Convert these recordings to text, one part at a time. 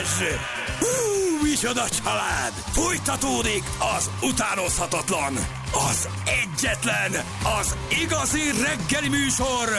Micsoda család! Folytatódik az utánozhatatlan, az egyetlen, az igazi reggeli műsor!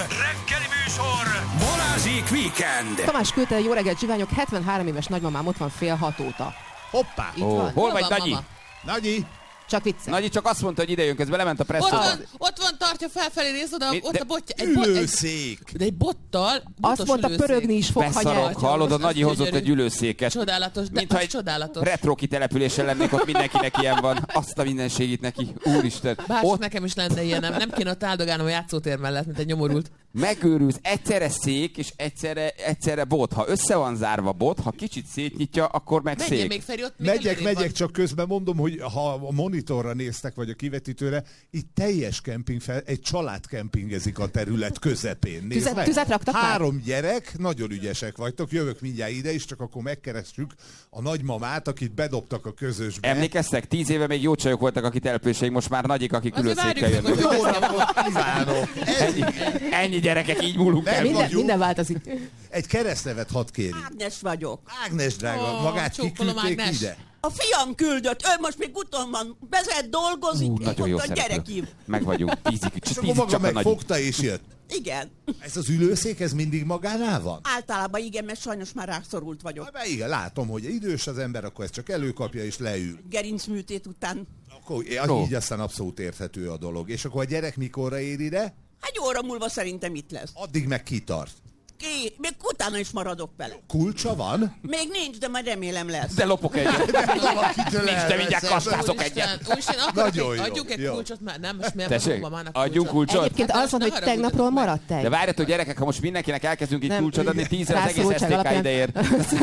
Balázsék Weekend! Tamás küldte, jó reggelt, zsiványok, 73 éves nagymamám ott van fél 6 óta. Hoppá! Hol vagy, Nagyi? Nagyi! Csak viccelj. Nagyi csak azt mondta, hogy ide jön, közben lement a presszóba. Ott van, tartja felfelé, nézd oda, ott a botja. Ülőszék! De egy bottal. Azt mondta, pörögni is fog, ha Beszarok, nyert. hallod, a Nagyi hozott egy ülőszéket. Csodálatos, de az csodálatos. Retro kitelepülésen lennék, ott mindenkinek ilyen van. Azt a mindenségét neki, úristen. Bárcsak nekem is lenne ilyen, nem kéne ott áldogálnom a játszótér mellett, mint egy nyomorult. Megőrülsz, egyszerre szék és egyszerre bot. Ha össze van zárva bot, ha kicsit szétnyitja, akkor meg Menjél szék. még, Feri, ott Megyek, csak közben mondom, hogy ha a monitorra néztek, vagy a kivetítőre, itt teljes kemping egy család kempingezik a terület közepén. Tüzet raktak már? 3 gyerek, nagyon ügyesek vagytok, jövök mindjárt ide is, csak akkor megkerestjük a nagymamát, akit bedobtak a közösbe. Emlékeztek? 10 éve még jó csajok voltak a kitelepüléseink, most már Nagyik, akik ülőszékkel jönnek. Jó napot kívánok! Ennyi gyerekek, így múlunk el. Minden változik. Egy keresztnevet hadd kérjük. Ágnes vagyok. Ágnes drága, magát csókolom, kiküldték Ágnes. ide? A fiam küldött, ő most még úton van, vezet, dolgozik, Nagyon jó ott a szereplő. gyerekim. Meg vagyunk. Tízig És akkor maga csak a Nagyi. megfogta és jött. Igen. Ez az ülőszék, ez mindig magánál van? Általában igen, mert sajnos már rászorult vagyok. Hát, igen, látom, hogy idős az ember, akkor ezt csak előkapja és leül. Gerincműtét után. Akkor így aztán abszolút érthető a dolog. És akkor a gyerek mikorra ér ide? Hát egy óra múlva szerintem itt lesz. Addig meg kitart. Még utána is maradok vele. Kulcsa van? Még nincs, de majd remélem lesz. De lopok egyet. Nincs, de mindjárt kastázok egyet. Úristen, Nagyon jó. adjuk egy Jó. kulcsot már, nem, most miért Tessék, mamának adjunk kulcsot. Egyébként az van, hogy tegnapról maradt egy. De várjatok, gyerekek, ha most mindenkinek elkezdünk itt Nem. kulcsot adni, 10 az egész Rászorultság STK alapján. ide ér.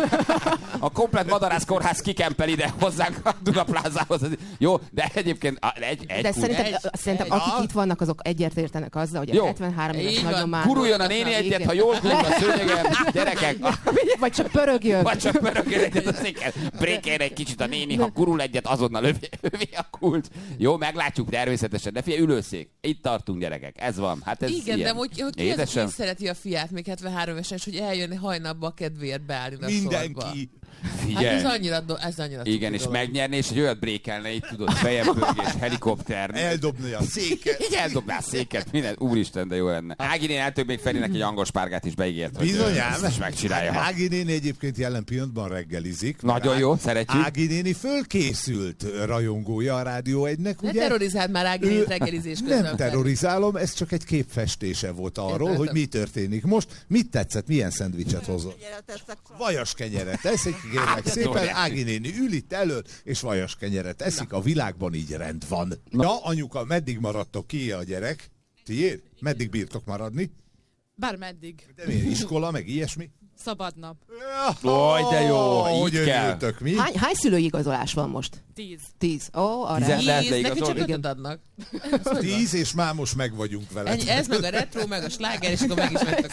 A komplet Madarász kórház kikempel ide hozzánk a Dunaplázához. Jó, de egyébként egy De kulcs. szerintem akik itt vannak, azok egyet értenek azzal, hogy Jó. a 73 éves Így van. nagymamám. Guruljon a néni egyet, ha jól gurul a szőnyegen. Gyerekek, Vagy csak pörögjön. vagy csak pörögjön egyet a széken. Brékeljen egy kicsit a néni, ha gurul egyet, azonnal övé a kulcs. Jó, meglátjuk természetesen. De figyelj, ülőszék. Itt tartunk, gyerekek. Ez van. Hát ez Igen, ilyen. de hogy ki az, Édesem. hogy szereti a fiát még 73 évesen, és hogy eljönni hajnalba a kedvéért beállni a sorba. Mindenki. Hát Figyelj. ez annyira Igen, és megnyerni, és egy olyat brékelne, itt tudod, fejempörgés, helikopter. Eldobni a széket. Így eldobná a széket, minden. Úristen, de jó lenne. Ági néni eltöbb még Ferinek egy angol spárgát is beígért, hogy Bizonyám. ezt is megcsinálja. Ági néni egyébként jelen pillanatban reggelizik. Nagyon jó, szeretjük. Ági néni fölkészült rajongója a Rádió 1-nek, Ne ugye? terrorizáld már Ági nénit reggelizés közben. Nem terrorizálom, ez csak egy képfestése volt arról, Értem. hogy mi történik most. Mit tetszett, milyen szendvicset hozott? Vajas kenyeret eszik, kérlek szépen, Ági néni ül itt elől, és vajas kenyeret eszik, a világban így rend van. Ja, anyuka, meddig maradtok ki a gyerek? Tiéd? Meddig bírtok maradni? Bármeddig. De miért, iskola, meg ilyesmi? Szabad nap. Oj, de jó, Hogy így kell. örültök, mi? Hány szülői igazolás van most? 10. 10. Ó, arra. 10. Lehet 10, neki leigazolni? csak 5 adnak. 10, és már most meg vagyunk vele. Ennyi, ez meg a retro, meg a sláger, és akkor meg is vettek.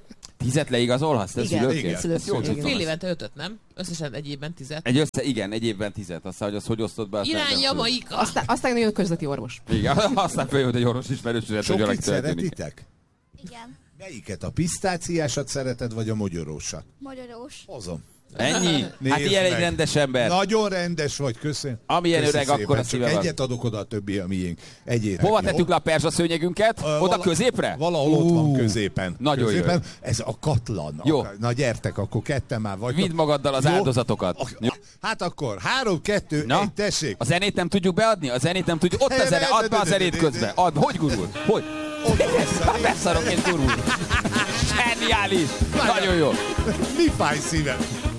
10 leigazolhatsz, te Igen, szülőként? igen. Ez jó, Igen. tudom. Fél évente 5-öt, nem? Összesen egy évben 10. Igen, egy évben 10. Aztán, hogy az hogy osztod be? azt nem Irány tudom. Jamaika. Aztán jön közleti orvos. Igen, aztán följött egy orvos ismerősödet, hogy Sokit történik. szeretitek? Igen, Melyiket? A pisztáciásat szereted, vagy a mogyorósat? magyarós. Hozom. Ennyi? Hát Nézd ilyen egy meg. rendes ember. Nagyon rendes vagy, köszönöm. Amilyen Köszi öreg, szépen, akkora csak szíve van. egyet adok oda, a többi a miénk. Egyétek. Hova jó? tettük le a perzsaszőnyegünket? Oda középre? Valahol ott van középen. Nagyon jó. középen. Ez a katlan. Jó. Na gyertek, akkor ketten már vagytok. Vidd magaddal az Jó? áldozatokat. Jó. Hát akkor 3, 2, Na? 1, tessék. A zenét nem tudjuk beadni? A zenét nem tudjuk. Ott a zene, add be a zenét közben. Add, hogy gurul? Hogy? Hát beszarok és gurul. Zseniális. Nagyon jó. Mi fáj szívem?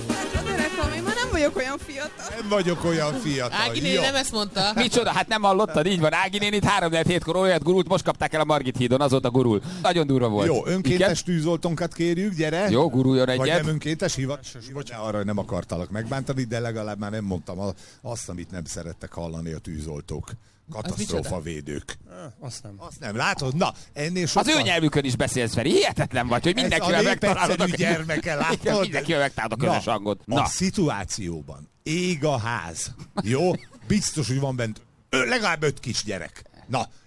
Én már nem vagyok olyan fiatal. Nem vagyok olyan fiatal. Ági néni Jó. nem ezt mondta. Micsoda? Hát nem hallottad? Így van. Ági nénit 3-7-kor olyat gurult, most kapták el a Margit hídon, azóta gurul. Nagyon durva volt. Jó, önkéntes tűzoltónkat kérjük, gyere. Jó, guruljon Vagy egyet. nem önkéntes hivatásos? Bocsánat, arra nem akartalak megbántani, de legalább már nem mondtam azt, amit nem szerettek hallani a tűzoltók. Katasztrófavédők. Azt nem. Azt nem látod? Na, ennél Az sokkal... ő nyelvükön is beszélsz, Feri. Hihetetlen vagy, hogy mindenkivel megtalálod a gyermeke, Igen, látod? mindenkivel megtalálod a közös hangot. A szituációban ég a ház. Jó? Biztos, hogy van bent legalább 5 kisgyerek. Na,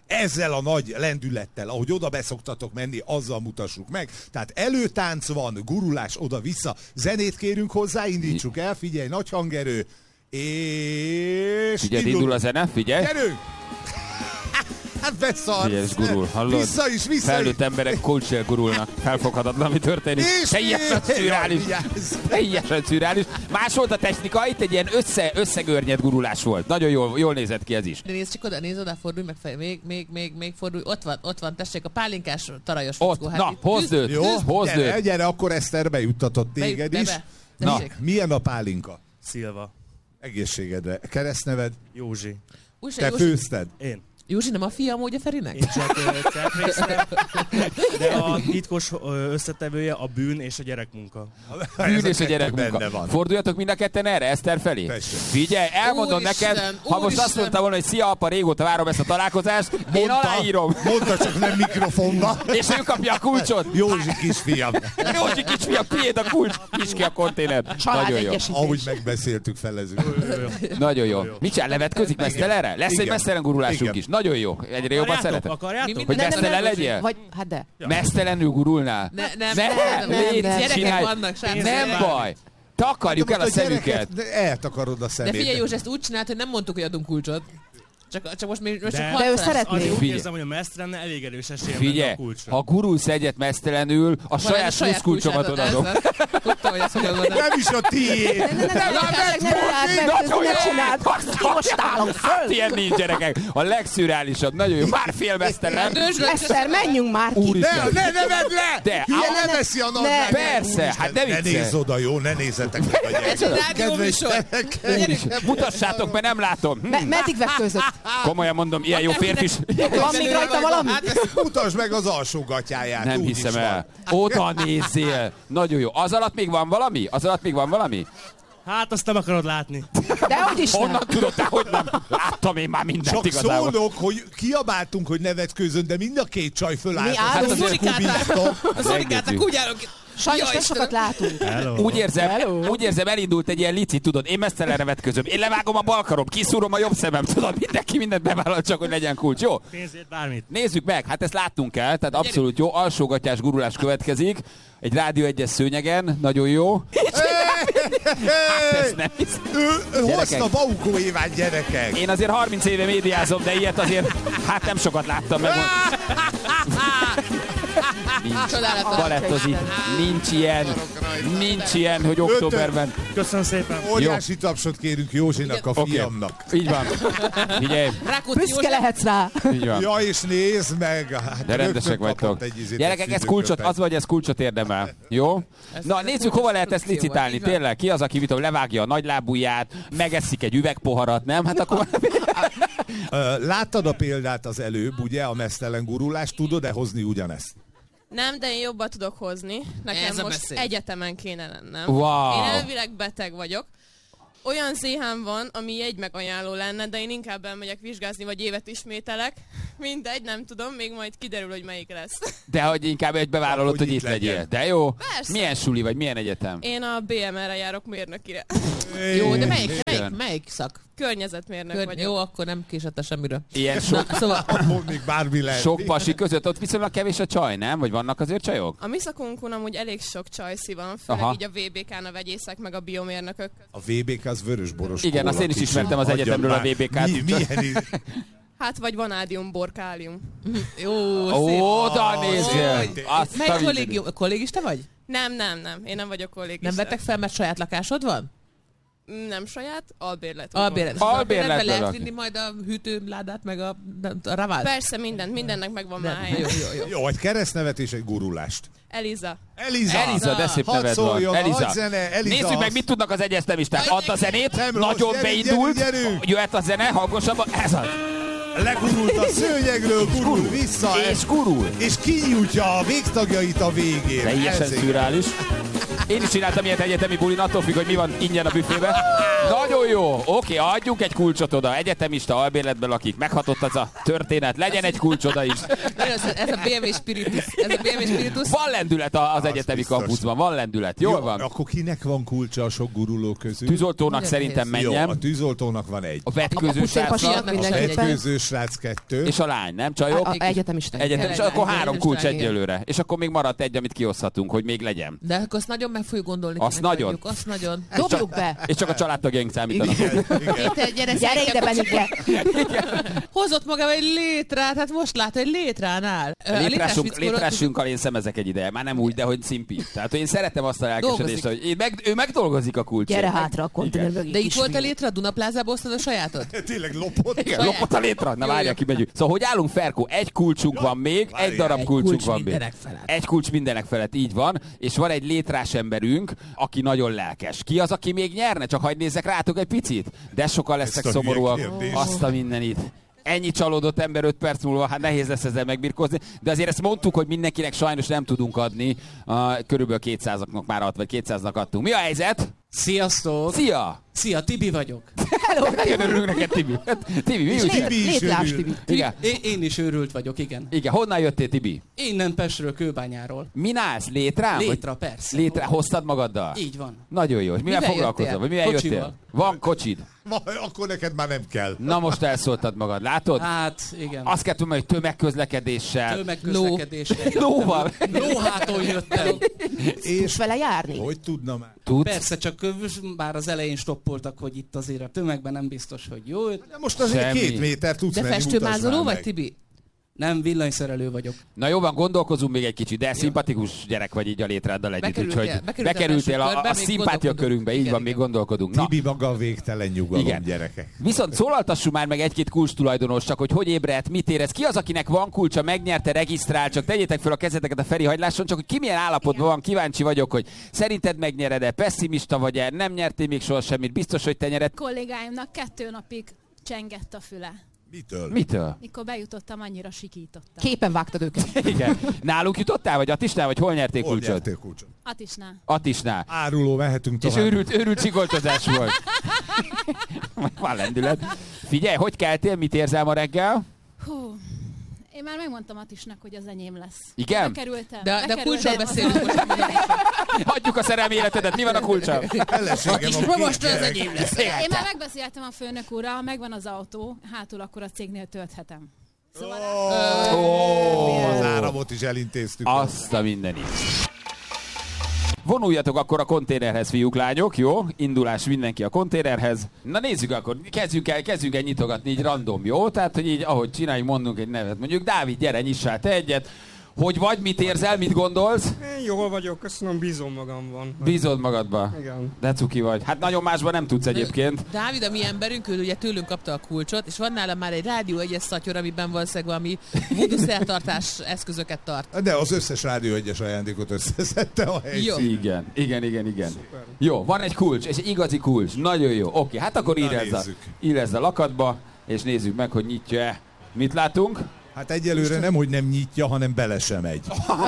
ezzel a nagy lendülettel, ahogy oda beszoktatok menni, azzal mutassuk meg. Tehát előtánc van, gurulás oda-vissza, zenét kérünk hozzá, indítsuk el, figyelj, nagy hangerő, és... Figyelj, indul a zene, figyelj! Gyerünk! Hát beszarsz! Figyelj, és gurul, hallod? Vissza is! Felnőtt emberek kulcsél gurulnak. Felfoghatatlan, mi történik. Teljesen szürreális. Teljesen szürreális. Más volt a technika, itt egy ilyen összegörnyed gurulás volt. Nagyon jól nézett ki ez is. De nézd csak oda, fordulj meg fel. Még fordulj. Ott van, tessék, a pálinkás tarajos Ott, fickó. na, hozd őt. Jó, Hozd őt. gyere, akkor Eszter bejuttatott téged is. Na, milyen a pálinka? Szilva. Egészségedre. Keresztneved? Józsi. Te főzted? Én. Józsi nem a fia amúgy a Ferinek? Én csak csekrésztem, de a titkos összetevője a bűn és a gyerekmunka. Bűn és a gyerekmunka. Forduljatok mind a ketten erre, Eszter felé. Tessék. Figyelj, elmondom neked, ha most azt mondta volna, hogy szia apa, régóta várom ezt a találkozást, én aláírom. Mondta, csak nem mikrofonba. És ő kapja a kulcsot. Józsi kisfiam. Józsi kisfiam, tiéd a kulcs, nyisd ki a konténert. Nagyon jó. Ahogy megbeszéltük, felezünk. Nagyon jó. Mit csinál, levetközik mesztelenre? Lesz egy mesztelen gurulásunk is. Nagyon jó. Egyre jobban szeretem. Akarjátok? Hogy mesztelen legyél? Vagy, hát de. Mesztelenül gurulnál? Nem. Légy, Gyerekek csinálj. vannak, srácok. Nem baj. Takarjuk el a szemüket. Eltakarod a De szemét. figyelj, Józsi, ezt úgy csinált, hogy nem mondtuk, hogy adunk kulcsot. Csak most csak De ő harcolás. szeretné. Azért úgy Figyelj. érzem, hogy a mesztelen elég erős esélye Figyelj, a kulcsra. ha gurulsz egyet mesztelenül, a saját pluszkulcsomat odadom. Tudtam, hogy ezt hogyan mondod. Nem is a tiéd. Most állunk föl. Hát ilyen nincs, gyerekek. A legszürreálisabb, nagyon jó. Már félmesztelen. Eszter, menjünk már ki. Úristen. Ne nevedd le! De, Hülye, ne veszi a nadrág! persze, hát ne Ne viccelj. nézz oda, jó? Ne nézzetek meg a Ez egy rádióműsor. Mutassátok, mert nem látom. Meddig vetkőzött? Komolyan mondom, ilyen jó férfi is. Van még rajta valami? Mutasd meg az alsó gatyáját. Nem úgy hiszem is el. Oda nézzél. Nagyon jó. Az alatt még van valami? Hát azt nem akarod látni. Dehogy is nem. Honnan tudod te, hogy nem? Láttam én már mindent Csak igazából. szólok, hogy kiabáltunk, hogy ne vetkőzön, de mind a két csaj fölállt. Mi állunk? Az kubikton. A szurikátak úgy állok. Sajnos nem sokat látunk. Úgy érzem, elindult egy ilyen lici, tudod, én mesztelenre vetközöm, én levágom a bal karom, kiszúrom a jobb szemem, tudod, mindenki mindent bevállal, csak hogy legyen kulcs, jó? Pénzért bármit. Nézzük meg, hát ezt láttunk el, tehát abszolút jó, alsógatyás gurulás következik, egy Rádió 1-es szőnyegen, nagyon jó. Hát ezt nem hiszem. Ő hozta Baukó Évát, gyerekek. Én azért 30 éve médiázom, de ilyet azért, hát nem sokat láttam meg. Csodálatos. Balettozik, nincs ilyen, hogy októberben. Köszönöm szépen. Óriási tapsot kérünk Józsinak, a Oké. fiamnak. Így van. Figyelj, Rákóczi Büszke József. lehetsz rá. így van. Ja, és nézd meg. Hát De rendesek rögtön vagytok. kapott egy izét, Gyerekek, egy ez kulcsot, szűzőköpet. az vagy ez kulcsot érdemel. Jó? Na, nézzük, hova lehet ezt licitálni. Tényleg, ki az, aki vitom, levágja a nagylábúját, megeszik egy üvegpoharat, nem? Hát akkor... Láttad a példát az előbb, ugye, a mesztelen gurulást, tudod-e hozni ugyanezt? Nem, de én jobban tudok hozni. Nekem Ez a most beszéd. egyetemen kéne lennem. Wow. Én elvileg beteg vagyok. Olyan zéhám van, ami egy megajánló lenne, de én inkább elmegyek vizsgázni, vagy évet ismételek. Mindegy, nem tudom, még majd kiderül, hogy melyik lesz. De hogy inkább egy bevállalod, Hogy hogy itt itt legyél. legyen. De jó. Persze. Milyen suli vagy, milyen egyetem? Én a BMR-re járok mérnökire. Jó, de Igen. melyik szak? Környezetmérnök vagyok. Jó, akkor nem késett semmiről. Ilyen Na, szóval Még bármi lehet. sok pasi között, ott viszonylag kevés a csaj, nem? Vagy vannak azért csajok? A mi szakunkon amúgy elég sok csajszi van, főleg Aha. így a VBK-n a vegyészek, meg a biomérnökök. A VBK az vörösboros. Igen, azt én is ismertem az Hagyjad egyetemről már. a VBK-t. Milyen Hát vagy vanádium, borkálium. jó, Oda nézzél! Azt Melyik a kollégium? Kollégista vagy? Nem. Én nem vagyok kollégista. Nem vettek fel, mert saját lakásod van? Nem saját, albérlet. Albérlet. Albérletben lehet lakni. vinni majd a hűtőládát, meg a ravált? Persze, mindennek megvan már helye. Jó. Jó, egy keresztnevet és egy gurulást. Eliza. Eliza, de szép Hadd neved van. szóljon, Eliza. hadd zene, Eliza. Nézzük meg, mit tudnak az egyeztemisták. Add a zenét, Nem rossz, nagyon gyerünk, beindult. gyerünk. Jöhet a zene, hangosabban. Ez az. Legurult a szőnyegről, gurul vissza. És gurul. És kinyújtja a végtagjait a végén. Teljesen Ezért. szürreális. Én is csináltam ilyet egyetemi bulin, attól függ, hogy mi van ingyen a büfébe. Nagyon jó. Oké, adjunk egy kulcsot oda. Egyetemista albérletben lakik. Meghatott az a történet. Legyen egy kulcs oda is. Ez a BMW Spiritus. Van lendület az egyetemi kampuszban. Van lendület. Jól van. Akkor kinek van kulcsa a sok guruló közül? Tűzoltónak szerintem menjen. Jó, a tűzoltónak van egy. A vetkőző srácnak. A vetkőző srác 2. És a lány, nem csajok? Egyetemista. Akkor 3 kulcs egyelőre. És akkor még maradt egy, amit kioszthatunk, hogy még legyen. De akkor azt nagyon meg fogjuk gondolni. Azt nagyon. Azt nagyon. Dobjuk be. És csak a családtagjaink számítanak. Gyere ide, Benike. Hozott magával egy létrát, hát most lát, hogy létránál. Létrásunkkal én szemezek egy ideje. Már nem úgy, de hogy szimpi. Tehát hogy én szeretem azt a lelkesedést, hogy ő megdolgozik a kulcsot. Gyere hátra a konténer mögé. De itt volt a létra, a Dunaplázába osztad a sajátod? Tényleg lopott? Igen, lopott a létra. Na várjál, kimegyünk. Szóval hogy állunk, Ferkó? Egy kulcsunk van még, egy darab kulcsunk van még. Egy kulcs mindenek felett, így van. És van egy létrás emberünk, aki nagyon lelkes. Ki az, aki még nyerne? Csak hadd nézzek rátok egy picit. De sokan lesznek szomorúak. Azt a mindenit. Ennyi csalódott ember 5 perc múlva, hát nehéz lesz ezzel megbirkózni, de azért ezt mondtuk, hogy mindenkinek sajnos nem tudunk adni, körülbelül 200-nak már ad, vagy 200-nak adtunk. Mi a helyzet? Sziasztok! Szia! Szia, Tibi vagyok. Hello! Nagyon örülünk neked, Tibi. Tibi, mi úgy? Létrás, Tibi. Igen. Én is őrült vagyok, igen. Igen, honnan jöttél, Tibi? Innen Pestről, Kőbányáról. Min állsz? Létrán? Létra, persze. Létre, hoztad magaddal? Így van. Nagyon jó. És mivel foglalkozol? Vagy mivel jöttél? Van kocsid? Akkor neked már nem kell. Na most elszóltad magad, látod? Hát, igen. Azt kell tudni, hogy tömegközlekedéssel. Tömegközlekedéssel. Lóval. Lóháton jöttem. És vele járni? Hogy tudna már? Tudsz? Persze, csak bár az elején stoppoltak, hogy itt azért a tömegben nem biztos, hogy jó. De most azért 2 méter tudsz menni. De festőmázoló vagy, Tibi? Nem, villanyszerelő vagyok. Na jó van, gondolkozunk még egy kicsit, de szimpatikus gyerek vagy így a létráddal együtt, úgyhogy bekerültél a szimpátia körünkbe, így van, még gondolkodunk. Na. Tibi maga a végtelen nyugalom, igen. Gyerekek. Viszont szólaltassunk már meg egy-két kulcs tulajdonos, csak hogy ébredt, mit érez, ki az, akinek van kulcsa, megnyerte, regisztrál, csak tegyétek fel a kezeteket a Feri hagyláson, csak hogy ki milyen állapotban van, kíváncsi vagyok, hogy szerinted megnyered-e, pessimista vagy-e, nem nyertél még soha semmit, biztos, hogy te nyered. Kollégáimnak 2 napig csengett a füle. Mitől? Mikor bejutottam, annyira sikítottam. Képen vágtad őket. Igen. Nálunk jutottál, vagy Attisnál, vagy hol nyerték kulcsot? Attisnál. Áruló, mehetünk tovább. És őrült csigoltozás volt. Van lendület. Figyelj, hogy keltél, mit érzel ma reggel? Hú, én már megmondtam Attisnak, hogy az enyém lesz. Igen? Bekerültem. De kulcsról beszélünk most. Hagyjuk a szerelmi életedet, mi van a kulccsal? Most az enyém lesz. Én már megbeszéltem a főnök úrral, megvan az autó, hátul akkor a cégnél tölthetem. Szóval az áramot is elintéztük. Azt a mindenit. Vonuljatok akkor a konténerhez, fiúk, lányok, jó? Indulás mindenki a konténerhez. Na nézzük akkor, kezdjünk el nyitogatni így random, jó? Tehát, hogy így, ahogy csináljuk, mondunk egy nevet. Mondjuk, Dávid, gyere, nyissál te egyet. Hogy vagy, mit érzel, mit gondolsz? Én jól vagyok, köszönöm, bízom magamban. Bízod magadba? Igen. De cuki vagy. Hát nagyon másban nem tudsz egyébként. Dávid, a mi emberünk, ő ugye tőlünk kapta a kulcsot, és van nálam már egy rádió egyes szatyor, amiben valószínűleg valami voodoo szertartás eszközöket tart. De az összes rádió egyes ajándékot összeszedte a helyszín. Igen. Szuper. Jó, van egy kulcs, és egy igazi kulcs. Nagyon jó. Oké, hát akkor írezd a lakatba, és nézzük meg, hogy nyitja-e. Mit látunk? Hát egyelőre nem, hogy nem nyitja, hanem bele sem megy.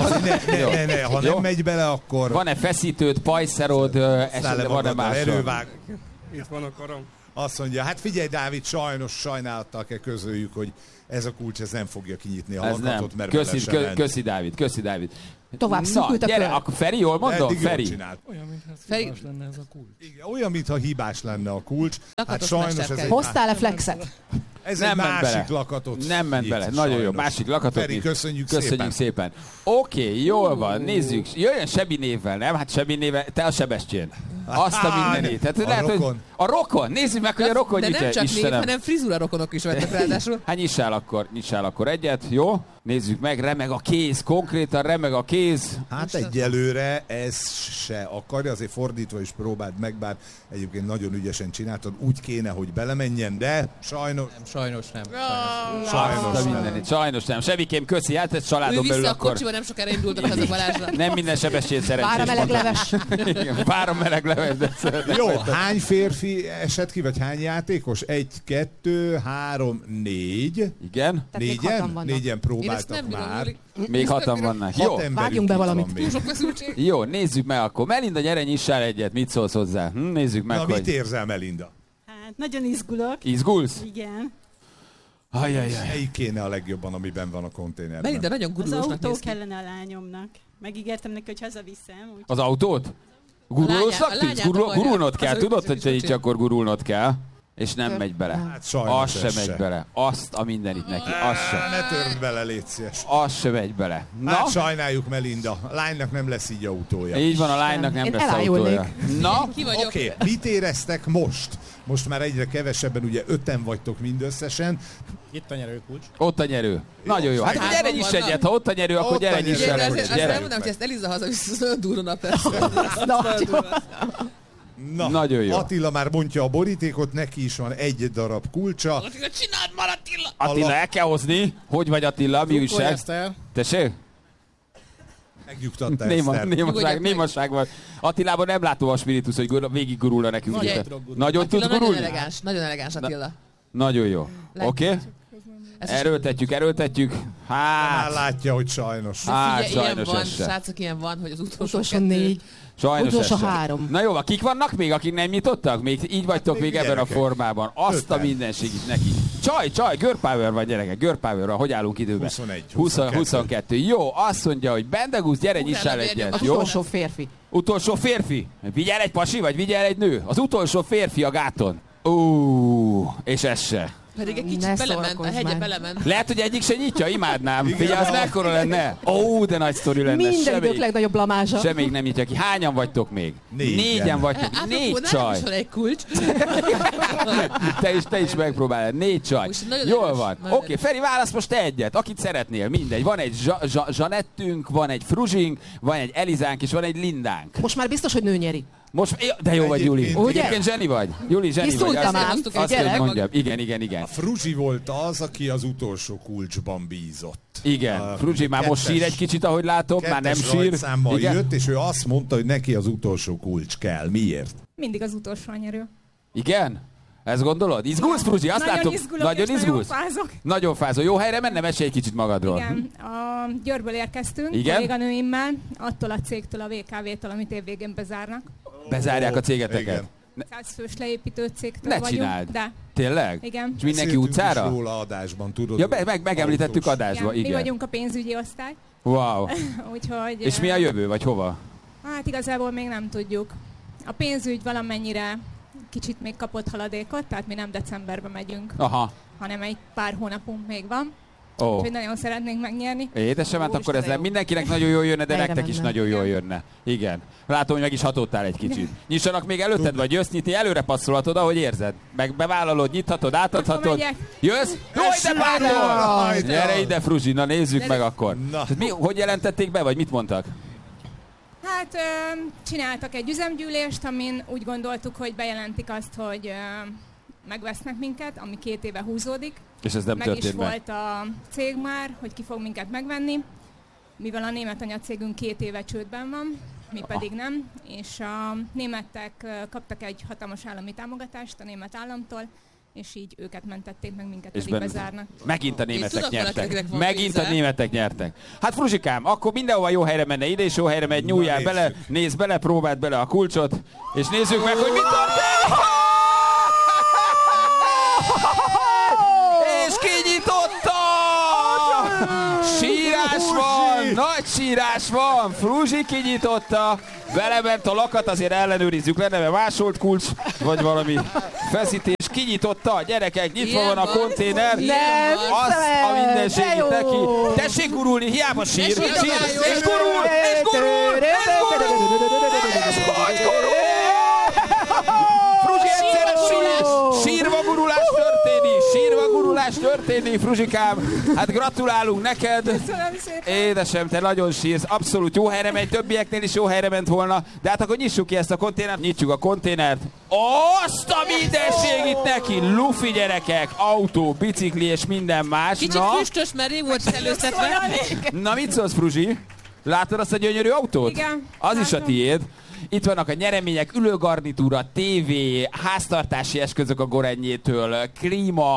Ha nem megy bele, akkor... Van-e feszítőd, pajszerod, esetleg van-e máshol? Itt van a karom. Azt mondja, hát figyelj, Dávid, sajnálattal kell közöljük, hogy ez a kulcs ez nem fogja kinyitni a lakatot, mert bele sem ment. Köszi, Dávid. Tovább szűkült a kör. Akkor Feri, jól mondom? Feri. Olyan, mintha hibás lenne ez a kulcs. Igen, olyan, mintha hibás lenne a kulcs. Hát sajnos ez egy... Hoztál-e flexet? Ez nem egy másik lakatot. Nem ment bele. Nagyon jó. Másik lakatot. Feri, köszönjük szépen. Oké, jól van. Nézzük. Jöjjön Sebi névvel, nem? Hát Sebi névvel, te a Sebestyén. Azt a mindenit. Hát, lehet, rokon. Hogy a rokon. Nézzük meg, hogy a rokon nyitja. De nem csak név, hanem frizura rokonok is vettek ráadásul. Hát nyissál akkor egyet, jó? Nézzük meg, remeg a kéz, konkrétan remeg a kéz. Hát egyelőre ez se akarja, azért fordítva is próbáld meg, bár egyébként nagyon ügyesen csináltad, úgy kéne, hogy belemenjen, de sajnos... Sajnos nem. Sajnos nem. Sevikém, köszi, hát ez családon belül akkor... a kocsiba, nem sokára indultak haza Balázsra. Nem minden Sebestyén szerencsés. Várom meleg leves. Várom meleg leves, de jó, hány férfi esett ki, vagy hány játékos? 1, 2, 3, 4. Igen. Négyen próbálnak. próbáltak már. Még 6-an vannak. Jó, vágjunk be valamit. Jó, nézzük meg akkor. Melinda, gyere, nyissál egyet. Mit szólsz hozzá? Nézzük meg, Na, hogy... mit érzel, Melinda? Hát, nagyon izgulok. Izgulsz? Igen. Ajajaj. Melyik kéne a legjobban, amiben van a konténerben? Melinda nagyon gurulósnak Az autó néz ki. kellene a lányomnak. Megígértem neki, hogy hazaviszem. Úgy... Az autót? Gurulósnak tűnsz? Gurulnod kell. Tudod, hogy nincs, akkor gurulnod kell. És nem megy bele. Hát sajnos az sem megy bele. Azt a mindenit neki. Az sem. Ne törd bele, légy szíves. Az sem megy bele. Na? Hát sajnáljuk, Melinda. A lánynak nem lesz így autója. Így van, a lánynak nem lesz autója. Na? Oké, mit éreztek most? Most már egyre kevesebben, ugye 5-en vagytok mindösszesen. Itt a nyerőkulcs. Ott a nyerő. Nagyon jó. Hát gyere is egyet, ha ott a nyerő, akkor gyere is egyet. Azt elmondom, hogy ezt Eliza hazavisz, az nagyon durva nap lesz. Na, nagyon jó. Attila már mondja a borítékot, neki is van egy darab kulcsa. Attila, csináld már, Attila! Attila, el kell hozni. Hogy vagy, Attila? Mi újság? Tessék? Megnyugtatta Eszter. Némaság van. Attilában nem látom a spiritus, hogy végig gurulna nekünk. Nagyon tudsz gurulni? Nagyon elegáns Attila. Nagyon jó. Oké? Erőltetjük. Hát... Már látja, hogy sajnos. Hát, ilyen van, srácok, ilyen van, hogy az utolsó 4. Sajnos utolsó 3. Na jó, kik vannak még, akik nem nyitottak? Még így vagytok még ebben a formában. Azt a mindenségit neki. Csaj, Girl Power van, gyerekek. Girl Power van. Hogy állunk időben? 22. Jó, azt mondja, hogy Bendegusz, gyere, nyissál egyet. Az utolsó férfi. Utolsó férfi. Vigyel egy pasi, vagy vigyel egy nő? Az utolsó férfi a gáton. És ez se. Pedig egy kicsit belement, a hegye belement. Lehet, hogy egyik se nyitja, imádnám. Figyelj, az mekkora lenne? De nagy sztori lenne. Minden idők legnagyobb blamázsa. Se még nem nyitja ki. Hányan vagytok még? 4-en vagytok. 4 csaj. Nem is egy kulcs. Te is megpróbálod. 4 csaj. Jól van. Oké, Feri, válasz most te egyet. Akit szeretnél, mindegy. Van egy Zsanettünk, van egy Fruzsink, van egy Elizánk, és van egy Lindánk. Most már biztos, hogy nő nyeri. Most, de jó vagy, Juli. Egyébként zseni vagy. Juli, zseni vagy. Azt hogy mondjam. Igen. A Fruzsi volt az, aki az utolsó kulcsban bízott. Igen. Fruzsi már most sír egy kicsit, ahogy látom. Már nem sír. Igen. Jött, és ő azt mondta, hogy neki az utolsó kulcs kell. Miért? Mindig az utolsó a nyerő. Igen? Ezt gondolod? Izgulsz, Fruzsi? Azt látom. Nagyon izgulsz? Nagyon fázol. Jó helyre menne? Mesélj egy kicsit magadról. Igen. A Győrből érkeztünk, kolléganőimmel, attól a cégtől, a VKV-től, amit évvégén bezárnak. Bezárják a cégeteket? 100 fős leépítő cégtől vagyunk. Ne csináld. De. Tényleg? Igen. És mindenki utcára? Róla adásban, tudod. Ja, megemlítettük adásban, igen. Mi vagyunk a pénzügyi osztály. Wow. Úgyhogy, és mi a jövő, vagy hova? Hát igazából még nem tudjuk. A pénzügy valamennyire kicsit még kapott haladékot, tehát mi nem decemberben megyünk, hanem egy pár hónapunk még van. Úgyhogy nagyon szeretnénk megnyerni. Édesem, hát akkor ez mindenkinek nagyon jól jönne, de nektek is nagyon jól jönne. Igen. Látom, hogy meg is hatottál egy kicsit. Nyissanak még előtted, vagy jössz nyitni, előre passzolhatod, ahogy érzed. Meg bevállalod, nyithatod, átadhatod. Jössz? Jó, ide pártol! Gyere ide, Fruzsi, na nézzük meg akkor. Hogy jelentették be, vagy mit mondtak? Hát csináltak egy üzemgyűlést, amin úgy gondoltuk, hogy bejelentik azt, hogy megvesznek minket, ami 2 éve húzódik. És ez nem történt meg. Meg is volt a cég már, hogy ki fog minket megvenni, mivel a német anyacégünk 2 éve csődben van, mi pedig nem, és a németek kaptak egy hatalmas állami támogatást a német államtól, és így őket mentették meg, minket pedig bezárnak. Megint a németek nyertek. Megint a németek nyertek. Hát Fruzsikám, akkor mindenhova jó helyre menne, ide is jó helyre megy, nyúljál bele, nézd bele, próbáld bele a kulcsot, és nézzük meg, hogy mit történik! És kinyitotta! Sírás van! Nagy sírás van! Fruzsi kinyitotta! Belement a lakat, azért ellenőrizzük le, neve másolt kulcs, vagy valami feszítés. Kinyitotta, gyerekek, nyitva van a konténer. Azt a mindenségét neki. Tessék gurulni, hiába sír. És gurul! És gurul! Fruzsi egyszerre sírva gurulás történik, Fruzsikám. Hát gratulálunk neked. Köszönöm szépen. Édesem, te nagyon sírsz. Abszolút jó helyre megy, többieknél is jó helyre ment volna. De hát akkor nyissuk ki ezt a konténert. Nyitjuk a konténert. Azt a mindenségit neki! Lufi gyerekek, autó, bicikli és minden más. Kicsit füstös, mert rég volt előztetve. Na mit szólsz, Fruzsi? Látod azt a gyönyörű autót? Igen. Az is a tiéd. Itt vannak a nyeremények, ülőgarnitúra, tévé, háztartási eszközök a Gorennyétől, klíma,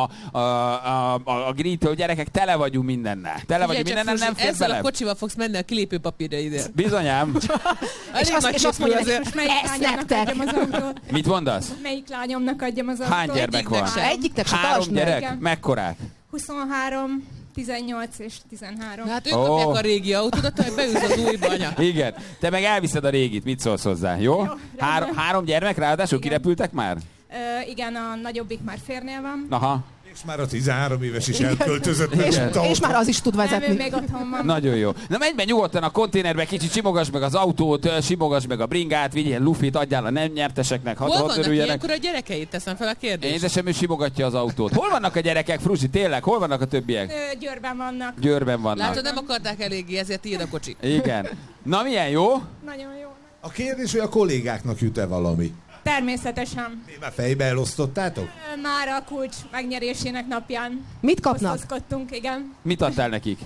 a Green-től, gyerekek, tele vagyunk mindennel. Tele vagyunk mindennel, nem fér ezzel bele. a kocsival fogsz menni a kilépőpapírra ide. Bizonyám. És azt mondja, hogy melyik lányomnak adjam az autót. Mit mondasz? Melyik lányomnak adjam az autót. Hány gyermek van? Egyiknek se. 3 gyerek? Igen. Mekkorák? 23, 18 és 13. Hát ők kapják a régi autódat, hogy beülsz az újba, anya. Igen. Te meg elviszed a régit, mit szólsz hozzá, jó? 3 gyermek, ráadásul kirepültek már? Igen, a nagyobbik már férnél van. Aha. És már a 13 éves is elköltözött. És már az is tud vezetni. Nem, ő még otthon van. Nagyon jó. Na menj be nyugodtan a konténerbe, kicsit simogass meg az autót, simogass meg a bringát, vigyél lufit, adjál a nem nyerteseknek, Hol hadd vannak örüljenek. ilyenkor a gyerekeit? Teszem fel a kérdést. Édesem, ő simogatja az autót. Hol vannak a gyerekek, Fruzsi, tényleg? Hol vannak a többiek? Győrben vannak. Győrben vannak. Látod, nem akarták eléggé, ezért tiéd a kocsi. Igen. Na milyen jó? Nagyon jó. A kérdés, hogy a kollégáknak jut-e valami? Természetesen. Már fejbe elosztottátok? Már a kulcs megnyerésének napján. Mit kapnak? Osztozkodtunk, igen. Mit adtál nekik?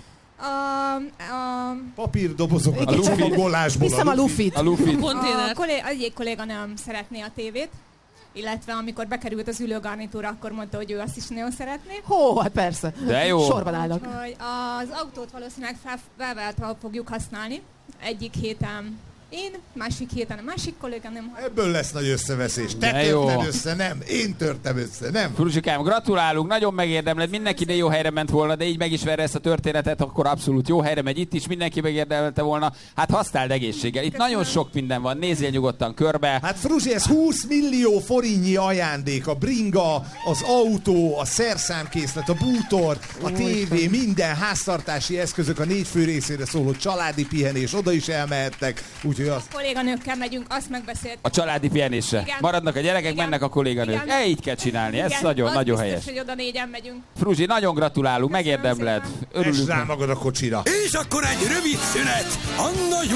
A Papírdobozokat A a lufit. csomagolásból. Hiszem a lufit. A lufit. egyik kolléga nem szeretné a tévét, illetve amikor bekerült az ülőgarnitúra, akkor mondta, hogy ő azt is nagyon szeretné. Hát persze. De jó. Sorban állnak. Hogy az autót valószínűleg felváltva fogjuk használni. Egyik héten én, másik héten a másik kolléga nem. Ebből lesz nagy összeveszés. Te De jó. törted össze, nem. Én törtem össze, nem. Fruzsikám, gratulálunk, nagyon megérdemled, mindenki de jó helyre ment volna, de így megismerve ezt a történetet, akkor abszolút jó helyre megy itt is, mindenki megérdemelte volna. Hát használd egészséggel. Itt nagyon sok minden van, nézzél nyugodtan körbe. Hát Fruzsi, ez 20 millió forintnyi ajándék. A bringa, az autó, a szerszámkészlet, a bútor, a tévé, minden háztartási eszközök, a 4 fő részére szóló családi pihenés, oda is elmehettek. Úgyhogy A kolléganőkkel megyünk, azt megbeszélt. A családi pihenésre. Igen. Maradnak a gyerekek, Igen. mennek a kolléganők. Igen. Így kell csinálni, ez Igen, nagyon, az nagyon biztos, helyes. hogy oda 4-en megyünk. Fruzsi, nagyon gratulálunk, megérdemled. Esd Örülünk. rá magad a kocsira. És akkor egy rövid szünet. Anna jó